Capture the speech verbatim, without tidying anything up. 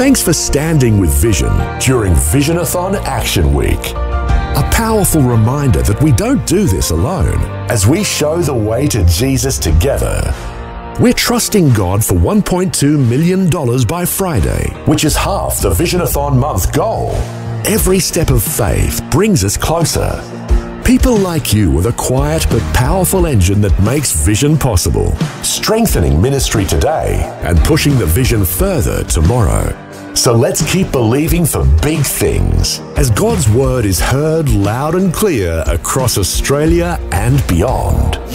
Thanks for standing with Vision during Visionathon Action Week. A powerful reminder that we don't do this alone as we show the way to Jesus together. We're trusting God for one point two million dollars by Friday, which is half the Visionathon month goal. Every step of faith brings us closer. People like you are the quiet but powerful engine that makes vision possible, strengthening ministry today and pushing the vision further tomorrow. So let's keep believing for big things as God's word is heard loud and clear across Australia and beyond.